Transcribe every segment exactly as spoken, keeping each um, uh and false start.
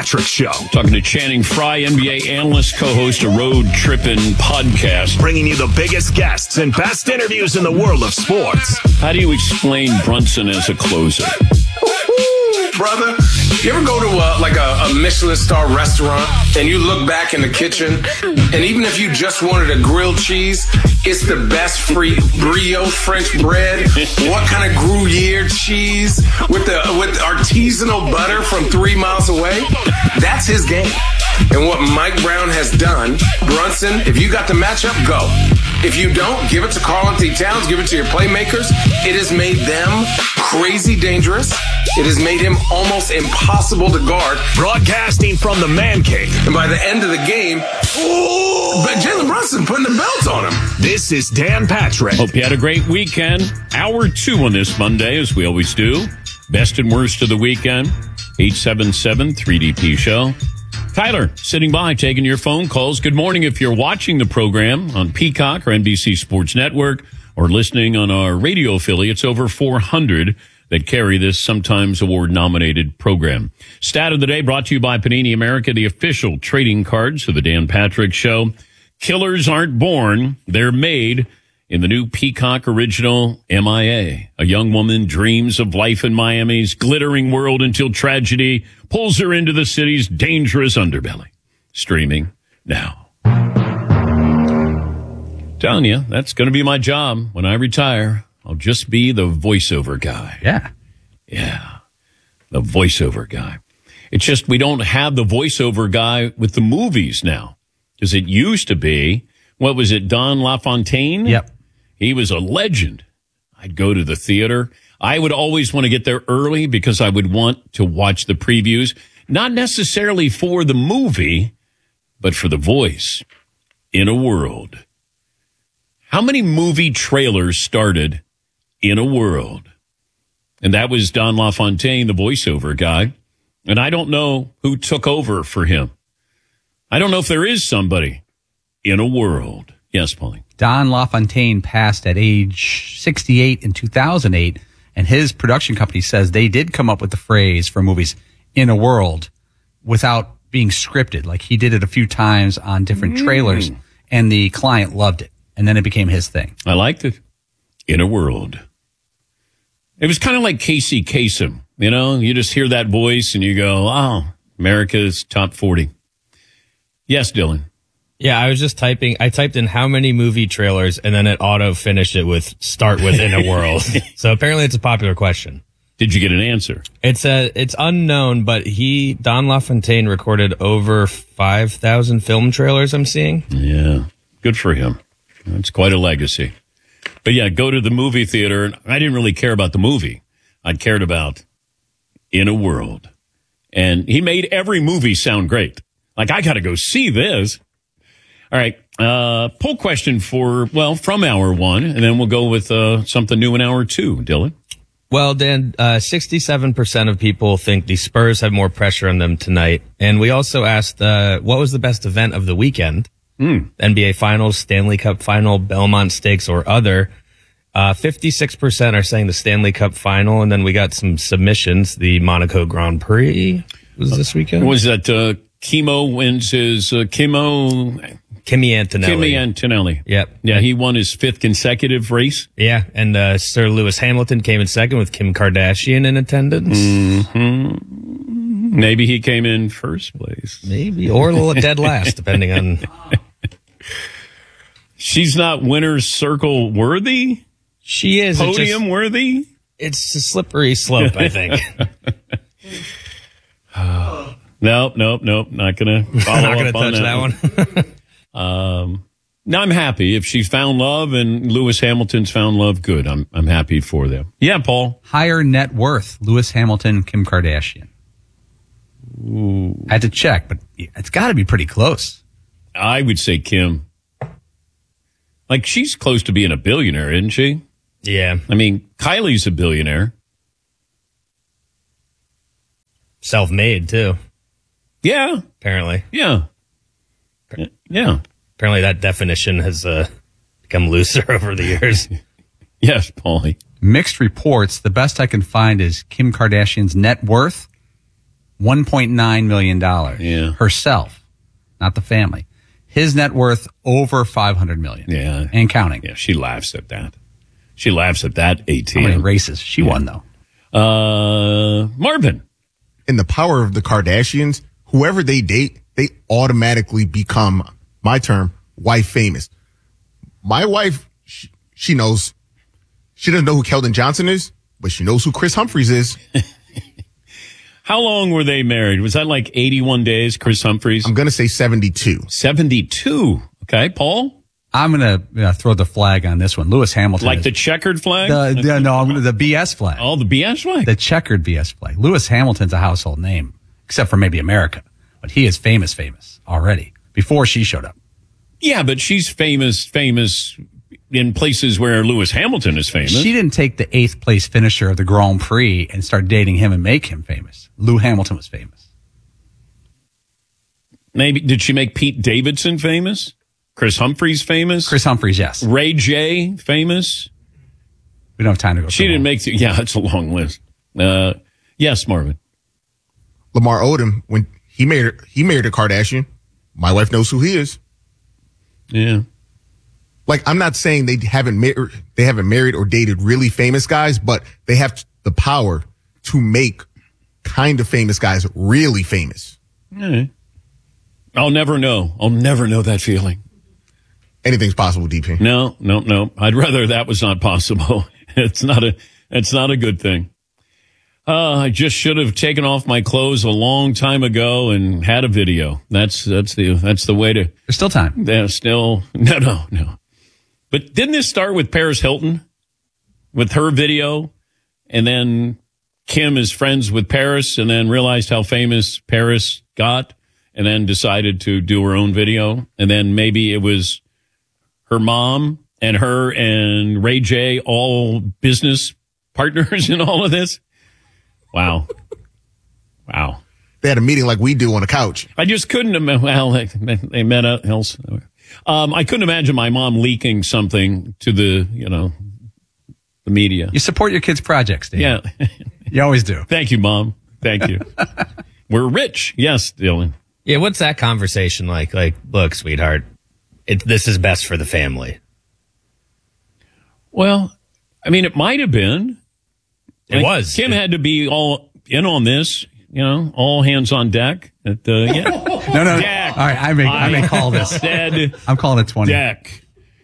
Patrick Show. Talking to Channing Frye, N B A analyst, co-host of Road Trippin' Podcast. Bringing you the biggest guests and best interviews in the world of sports. How do you explain Brunson as a closer? Brother, you ever go to a, like a, a Michelin star restaurant and you look back in the kitchen and even if you just wanted a grilled cheese, it's the best free brioche French bread. What kind of Gruyere cheese with the with artisanal butter from three miles away? That's his game. And what Mike Brown has done, Brunson, if you got the matchup, go. If you don't, give it to Karl-Anthony Towns, give it to your playmakers. It has made them crazy dangerous. It has made him almost impossible to guard. Broadcasting from the man cave. And by the end of the game, ooh, but Jalen Brunson putting the belt on him. This is Dan Patrick. Hope you had a great weekend. Hour two on this Monday, as we always do. Best and worst of the weekend. eight seven seven three D P show. Tyler, sitting by, taking your phone calls. Good morning if you're watching the program on Peacock or N B C Sports Network or listening on our radio affiliates, over four hundred that carry this sometimes award-nominated program. Stat of the day brought to you by Panini America, the official trading cards of the Dan Patrick Show. Killers aren't born, they're made. In the new Peacock original, M I A, a young woman dreams of life in Miami's glittering world until tragedy pulls her into the city's dangerous underbelly. Streaming now. Telling you, that's going to be my job when I retire. I'll just be the voiceover guy. Yeah. Yeah. The voiceover guy. It's just we don't have the voiceover guy with the movies now. Because it used to be, what was it, Don LaFontaine? Yep. He was a legend. I'd go to the theater. I would always want to get there early because I would want to watch the previews, not necessarily for the movie, but for the voice. In a World. How many movie trailers started In a World? And that was Don LaFontaine, the voiceover guy. And I don't know who took over for him. I don't know if there is somebody in a world. Yes, Paulie. Don LaFontaine passed at age sixty-eight in two thousand eight, and his production company says they did come up with the phrase for movies in a world without being scripted. Like he did it a few times on different mm. trailers, and the client loved it, and then it became his thing. I liked it. In a World. It was kind of like Casey Kasem. You know, you just hear that voice and you go, oh, America's top forty. Yes, Dylan. Yeah, I was just typing. I typed in how many movie trailers, and then it auto finished it with start with In a World. So apparently it's a popular question. Did you get an answer? It's a, it's unknown, but he, Don LaFontaine, recorded over five thousand film trailers I'm seeing. Yeah, good for him. That's quite a legacy. But yeah, go to the movie theater, and I didn't really care about the movie. I cared about In a World. And he made every movie sound great. Like, I got to go see this. All right, uh, poll question for, well, from hour one, and then we'll go with uh, something new in hour two, Dylan. Well, Dan, uh, sixty-seven percent of people think the Spurs have more pressure on them tonight. And we also asked, uh, what was the best event of the weekend? Mm. N B A Finals, Stanley Cup Final, Belmont Stakes, or other. Uh, fifty-six percent are saying the Stanley Cup Final, and then we got some submissions. The Monaco Grand Prix was this weekend. Was that uh, Chemo wins his uh, Chemo... Kimi Antonelli. Kimi Antonelli. Yep. Yeah, he won his fifth consecutive race. Yeah, and uh, Sir Lewis Hamilton came in second with Kim Kardashian in attendance. Mm-hmm. Maybe he came in first place. Maybe, or a little dead last, depending on... She's not winner's circle worthy? She is. Podium it's just, worthy? It's a slippery slope, I think. Nope, nope, nope. Not going to follow Not up gonna on touch that, that one. Um, now I'm happy if she's found love and Lewis Hamilton's found love. Good. I'm I'm happy for them. Yeah, Paul. Higher net worth: Lewis Hamilton, Kim Kardashian. Ooh. I had to check, but it's got to be pretty close. I would say Kim. Like she's close to being a billionaire, isn't she? Yeah. I mean, Kylie's a billionaire. Self-made too. Yeah. Apparently. Yeah. Yeah. Apparently that definition has uh, become looser over the years. Yes, Paulie. Mixed reports. The best I can find is Kim Kardashian's net worth one point nine million dollars. Yeah. Herself, not the family. His net worth over five hundred million dollars. Yeah. And counting. Yeah, she laughs at that. She laughs at that, A T M. How many races? She yeah. won, though. Uh, Marvin. In the power of the Kardashians, whoever they date, they automatically become, my term, wife famous. My wife, she, she knows, she doesn't know who Keldon Johnson is, but she knows who Chris Humphries is. How long were they married? Was that like eighty-one days, Chris Humphries? I'm going to say seventy-two. seventy-two. Okay, Paul? I'm going to uh, throw the flag on this one. Lewis Hamilton. Like is, the checkered flag? The, the, no, I'm gonna, the B S flag. Oh, the B S flag? The checkered B S flag. Lewis Hamilton's a household name, except for maybe America. But he is famous, famous already, before she showed up. Yeah, but she's famous, famous in places where Lewis Hamilton is famous. She didn't take the eighth place finisher of the Grand Prix and start dating him and make him famous. Lou Hamilton was famous. Maybe, did she make Pete Davidson famous? Chris Humphries famous? Chris Humphries, yes. Ray J famous? We don't have time to go. She didn't make, the, yeah, it's a long list. Uh, yes, Marvin. Lamar Odom, when he married, he married a Kardashian. My wife knows who he is. Yeah. Like, I'm not saying they haven't mar- they haven't married or dated really famous guys, but they have the power to make kind of famous guys really famous. Yeah. I'll never know. I'll never know that feeling. Anything's possible, D P. No, no, no. I'd rather that was not possible. It's not a, it's not a good thing. Uh, I just should have taken off my clothes a long time ago and had a video. That's, that's the, that's the way to. There's still time. There's still, no, no, no. But didn't this start with Paris Hilton? With her video? And then Kim is friends with Paris and then realized how famous Paris got and then decided to do her own video. And then maybe it was her mom and her and Ray J, all business partners in all of this. Wow. Wow. They had a meeting like we do on the couch. I just couldn't imagine. Well, they, they met up else. Um, I couldn't imagine my mom leaking something to the, you know, the media. You support your kids' projects, Dave. Yeah. You always do. Thank you, Mom. Thank you. We're rich. Yes, Dylan. Yeah, what's that conversation like? Like, look, sweetheart, it, this is best for the family. Well, I mean, it might have been. It I, was. Kim had to be all in on this, you know, all hands on deck. At the, yeah. no, no. Deck. All right, I may, I, I may call this. Said I'm calling it twenty. Deck.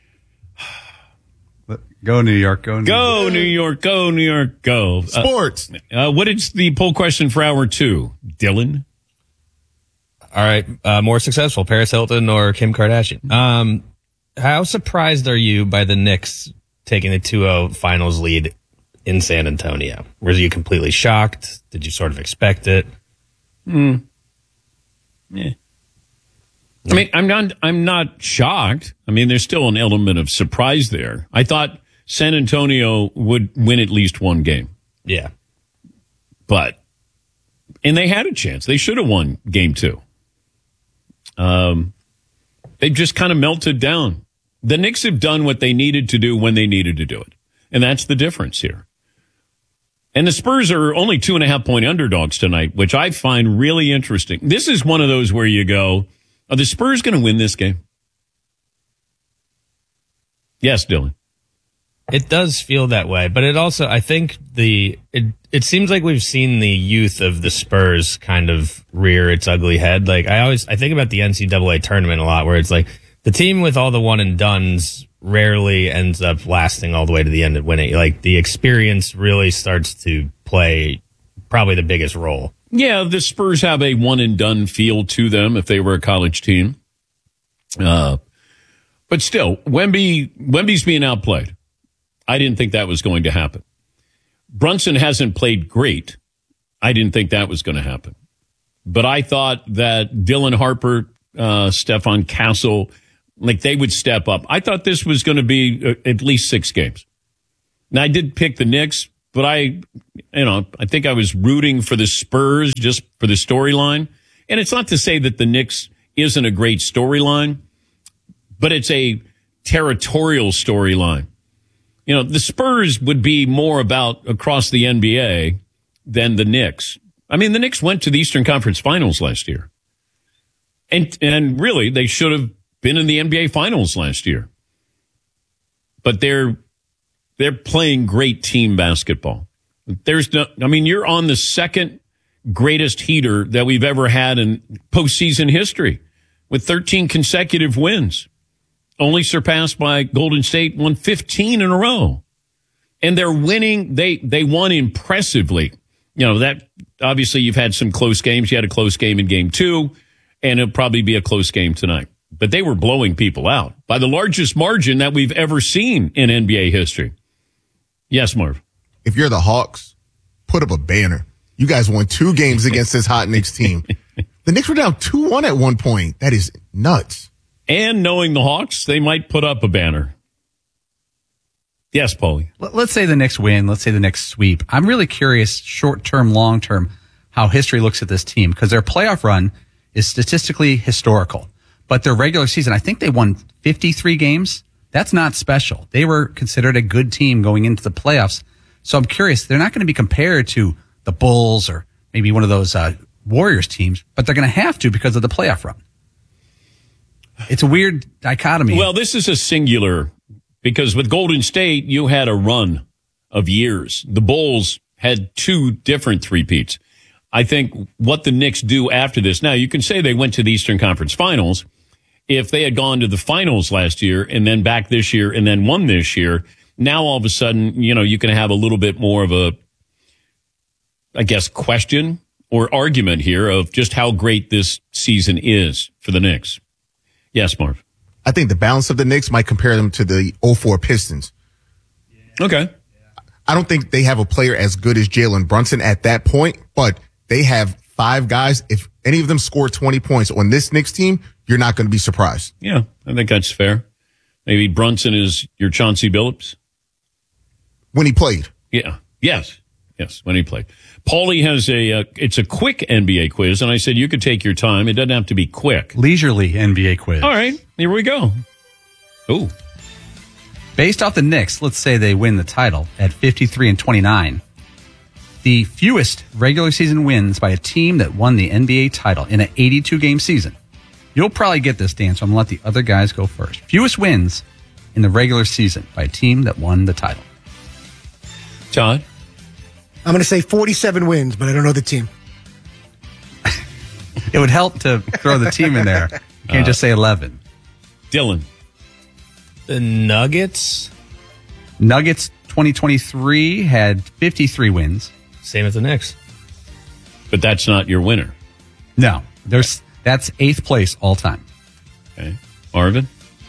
Go New York. Go New go York. New York. Go New York. Go. Sports. Uh, uh, what is the poll question for hour two, Dylan? All right, uh, more successful, Paris Hilton or Kim Kardashian? Um, how surprised are you by the Knicks taking the two oh finals lead in San Antonio? Were you completely shocked? Did you sort of expect it? Hmm. Yeah. I mean, I'm not, I'm not shocked. I mean, there's still an element of surprise there. I thought San Antonio would win at least one game. Yeah. But, and they had a chance. They should have won game two. Um, they just kind of melted down. The Knicks have done what they needed to do when they needed to do it. And that's the difference here. And the Spurs are only two and a half point underdogs tonight, which I find really interesting. This is one of those where you go, are the Spurs going to win this game? Yes, Dylan. It does feel that way, but it also, I think the, it, it seems like we've seen the youth of the Spurs kind of rear its ugly head. Like I always, I think about the N C double A tournament a lot where it's like the team with all the one and dones rarely ends up lasting all the way to the end and winning. Like the experience really starts to play probably the biggest role. Yeah, the Spurs have a one and done feel to them if they were a college team. Uh, but still, Wemby, Wemby's being outplayed. I didn't think that was going to happen. Brunson hasn't played great. I didn't think that was going to happen. But I thought that Dylan Harper, uh, Stefan Castle, like they would step up. I thought this was going to be uh, at least six games. Now, I did pick the Knicks, but I, you know, I think I was rooting for the Spurs just for the storyline. And it's not to say that the Knicks isn't a great storyline, but it's a territorial storyline. You know, the Spurs would be more about across the N B A than the Knicks. I mean, the Knicks went to the Eastern Conference Finals last year. And and really, they should have been in the N B A Finals last year. But they're they're playing great team basketball. There's no, I mean, you're on the second greatest heater that we've ever had in postseason history with thirteen consecutive wins, only surpassed by Golden State, won fifteen in a row. And they're winning. They they won impressively. You know, that obviously you've had some close games. You had a close game in game two. And it'll probably be a close game tonight. But they were blowing people out by the largest margin that we've ever seen in N B A history. Yes, Marv. If you're the Hawks, put up a banner. You guys won two games against this hot Knicks team. The Knicks were down two one at one point. That is nuts. And knowing the Hawks, they might put up a banner. Yes, Paulie. Let's say the Knicks win. Let's say the Knicks sweep. I'm really curious, short-term, long-term, how history looks at this team because their playoff run is statistically historical. But their regular season, I think they won fifty-three games. That's not special. They were considered a good team going into the playoffs. So I'm curious, they're not going to be compared to the Bulls or maybe one of those uh, Warriors teams, but they're going to have to because of the playoff run. It's a weird dichotomy. Well, this is a singular because with Golden State, you had a run of years. The Bulls had two different three-peats. I think what the Knicks do after this, now you can say they went to the Eastern Conference Finals. If they had gone to the finals last year and then back this year and then won this year, now all of a sudden, you know, you can have a little bit more of a, I guess, question or argument here of just how great this season is for the Knicks. Yes, Marv. I think the balance of the Knicks might compare them to the oh four Pistons. Okay. I don't think they have a player as good as Jalen Brunson at that point, but they have five guys. If any of them score twenty points on this Knicks team, you're not going to be surprised. Yeah, I think that's fair. Maybe Brunson is your Chauncey Billups. When he played. Yeah. Yes. Yes, when he played. Paulie has a, uh, it's a quick N B A quiz, and I said you could take your time. It doesn't have to be quick. Leisurely N B A quiz. All right, here we go. Ooh. Based off the Knicks, let's say they win the title at fifty-three and twenty-nine. The fewest regular season wins by a team that won the N B A title in an eighty-two game season. You'll probably get this, Dan, so I'm going to let the other guys go first. Fewest wins in the regular season by a team that won the title. Todd? I'm going to say forty-seven wins, but I don't know the team. It would help to throw the team in there. You can't uh, just say eleven. Dylan? The Nuggets? Nuggets twenty twenty-three had fifty-three wins. Same as the Knicks. But that's not your winner. No. There's that's eighth place all time. Okay. Marvin?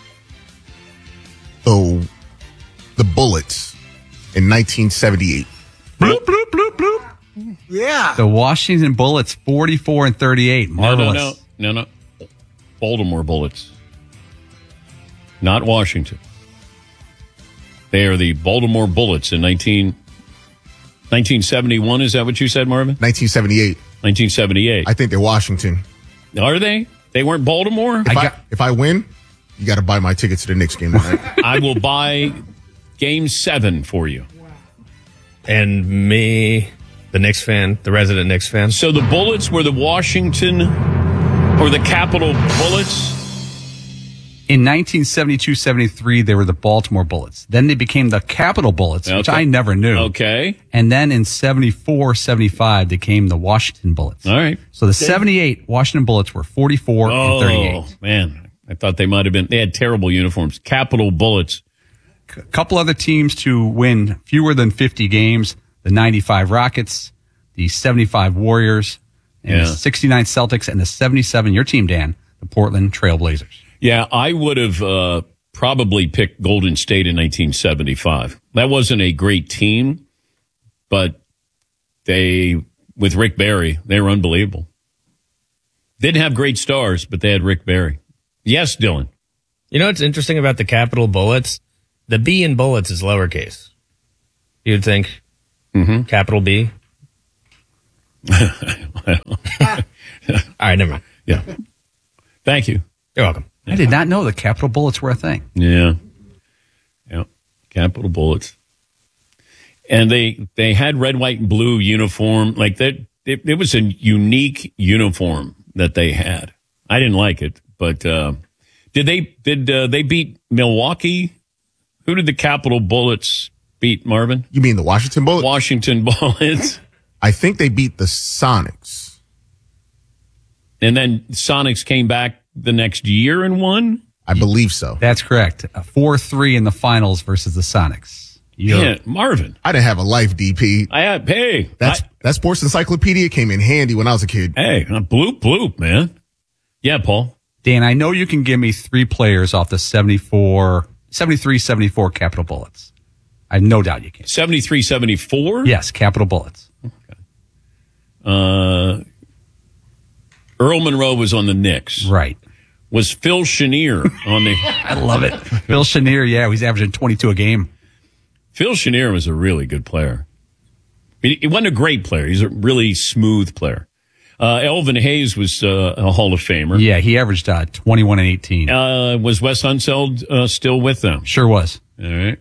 So, the Bullets in nineteen seventy-eight. Bloop, bloop, bloop, bloop. Yeah. The Washington Bullets, forty-four and thirty-eight. Marvelous. No, no, no, no, no. Baltimore Bullets. Not Washington. They are the Baltimore Bullets in nineteen, nineteen seventy-one. Is that what you said, Marvin? nineteen seventy-eight. nineteen seventy-eight. I think they're Washington. Are they? They weren't Baltimore? If I, got, I, if I win, you got to buy my ticket to the Knicks game tonight. I will buy game seven for you. And me, the Knicks fan, the resident Knicks fan. So the Bullets were the Washington or the Capital Bullets? In nineteen seventy-two seventy-three, they were the Baltimore Bullets. Then they became the Capital Bullets, okay. which I never knew. Okay. And then in seventy-four seventy-five, they became the Washington Bullets. All right. So the seventy-eight Washington Bullets were forty-four oh, and thirty-eight. Man, I thought they might have been, they had terrible uniforms. Capital Bullets. A couple other teams to win fewer than fifty games. The ninety-five Rockets, the seventy-five Warriors, and yeah. the sixty-nine Celtics, and the seventy-seven, your team, Dan, the Portland Trail Blazers. Yeah, I would have uh, probably picked Golden State in nineteen seventy-five. That wasn't a great team, but they, with Rick Barry, they were unbelievable. Didn't have great stars, but they had Rick Barry. Yes, Dylan. You know what's interesting about the Capital Bullets? The B in Bullets is lowercase. You'd think mm-hmm. capital B. All right, never mind. Yeah. Thank you. You're welcome. I did not know the Capital Bullets were a thing. Yeah. Yeah. Capital Bullets. And they they had red, white, and blue uniform. Like that, it, it was a unique uniform that they had. I didn't like it, but uh, did they did uh, they beat Milwaukee? Who did the Capital Bullets beat, Marvin? You mean the Washington Bullets? Washington Bullets. I think they beat the Sonics. And then Sonics came back the next year and won? I believe so. That's correct. four three in the finals versus the Sonics. Yeah, Marvin. I didn't have a life, D P. I had, hey. That's, I, that sports encyclopedia came in handy when I was a kid. Hey, bloop, bloop, man. Yeah, Paul. Dan, I know you can give me three players off the seventy-four, seventy-three seventy-four Capital Bullets. I have no doubt you can. seventy-three seventy-four? Yes, Capital Bullets. Okay. Uh, Earl Monroe was on the Knicks. Right. Was Phil Chenier on the... I love it. Phil Chenier, yeah, he's averaging twenty-two a game. Phil Chenier was a really good player. He, he wasn't a great player. He's a really smooth player. Uh, Elvin Hayes was uh, a Hall of Famer. Yeah, he averaged uh, twenty-one and eighteen. Uh, was Wes Unseld uh, still with them? Sure was. All right.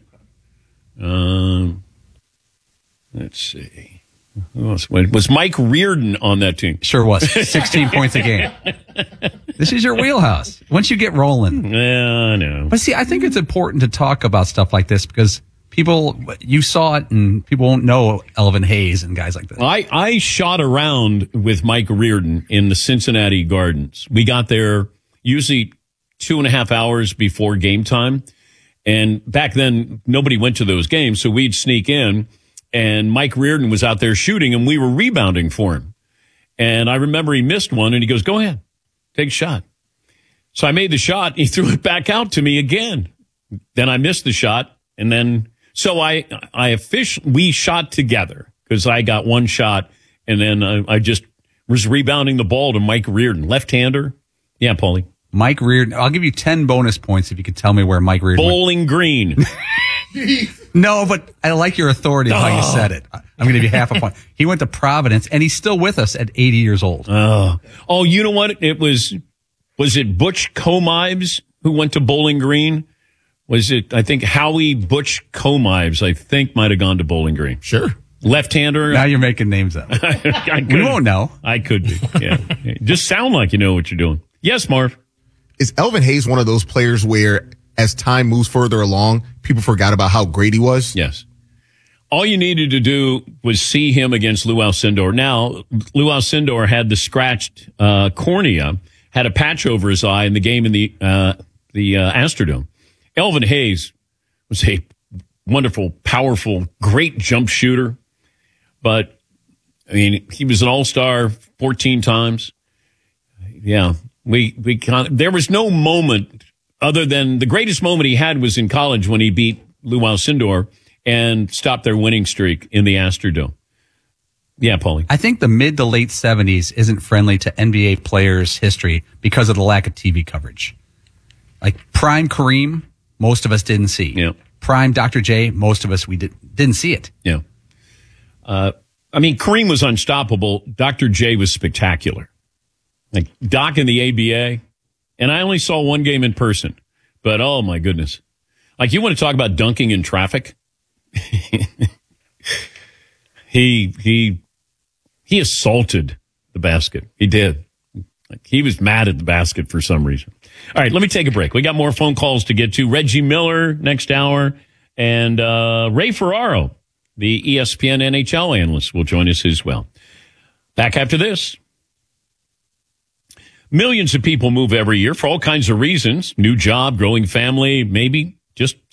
Um, let's see. Who else? Was Mike Reardon on that team? Sure was. sixteen points a game. This is your wheelhouse. Once you get rolling. Yeah, I know. But see, I think it's important to talk about stuff like this because people, you saw it and people won't know Elvin Hayes and guys like that. I, I shot around with Mike Reardon in the Cincinnati Gardens. We got there usually two and a half hours before game time. And back then, nobody went to those games, so we'd sneak in. And Mike Reardon was out there shooting, and we were rebounding for him. And I remember he missed one, and he goes, go ahead, take a shot. So I made the shot. He threw it back out to me again. Then I missed the shot, and then so I I officially we shot together because I got one shot, and then I, I just was rebounding the ball to Mike Reardon, left-hander. Yeah, Paulie. Mike Reardon. I'll give you ten bonus points if you could tell me where Mike Reardon Bowling went. Green. No, but I like your authority of how you said it. I'm going to give you half a point. He went to Providence, and he's still with us at eighty years old. Oh, oh, you know what? It was, was it Butch Comives who went to Bowling Green? Was it, I think, Howie Butch Comives, I think, might have gone to Bowling Green. Sure. Left-hander. Now you're making names up. I We won't know. I could be, yeah. Just sound like you know what you're doing. Yes, Marv. Is Elvin Hayes one of those players where as time moves further along, people forgot about how great he was? Yes. All you needed to do was see him against Lou Alcindor. Now, Lou Alcindor had the scratched uh, cornea, had a patch over his eye in the game in the uh, the uh, Astrodome. Elvin Hayes was a wonderful, powerful, great jump shooter. But, I mean, he was an all-star fourteen times. Yeah. We, we kind of, there was no moment other than the greatest moment he had was in college when he beat Lou Alcindor and stopped their winning streak in the Astrodome. Yeah, Paulie. I think the mid to late seventies isn't friendly to N B A players' history because of the lack of T V coverage. Like prime Kareem, most of us didn't see. Yeah. Prime Doctor J, most of us we did, didn't see it. Yeah. Uh, I mean, Kareem was unstoppable. Doctor J was spectacular. Like Doc in the A B A. And I only saw one game in person. But, oh, my goodness. Like, you want to talk about dunking in traffic? he he he assaulted the basket. He did. Like, he was mad at the basket for some reason. All right, let me take a break. We got more phone calls to get to. Reggie Miller next hour. And uh, Ray Ferraro, the E S P N N H L analyst, will join us as well. Back after this. Millions of people move every year for all kinds of reasons. New job, growing family, maybe just